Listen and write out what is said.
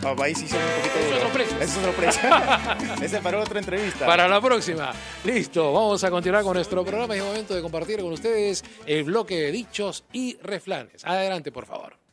ahí sí son un poquito Es duros. otro precio. Es otro precio. Ese es para otra entrevista. Para la próxima. Listo, vamos a continuar con nuestro programa. Es momento de compartir con ustedes el bloque de dichos y refranes. Adelante, por favor.